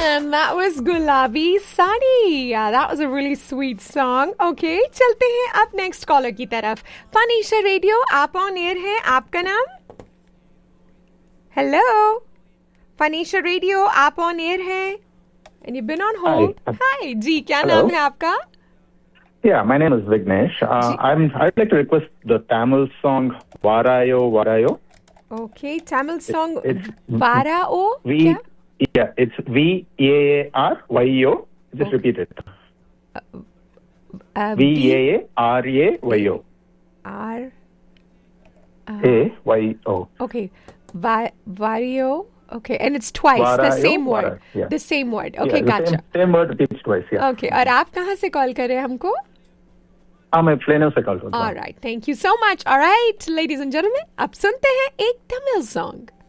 And that was Gulabi Sari. Yeah, that was a really sweet song. Okay, चलते हैं अब next caller की तरफ. Panisha Radio, आप on air है. आपका नाम? Hello. Panisha Radio, आप on air है. And you've been on hold. Hi. जी, क्या नाम है आपका? Yeah, my name is Vignesh. I'd like to request the Tamil song Varayo Varayo. Okay, Tamil song Varao. Yeah, it's VAARYO. Just repeat it. VAARAYO. AYO. Okay, Vario. Okay, and it's twice the same word. Yeah. The same word. Okay, yeah, gotcha. Same word repeats twice. Yeah. Okay, और आप कहाँ से call कर रहे हैं हमको? मैं plano से कॉल करता हूँ. All right, thank you so much. All right, ladies and gentlemen, अब सुनते हैं एक तमिल song.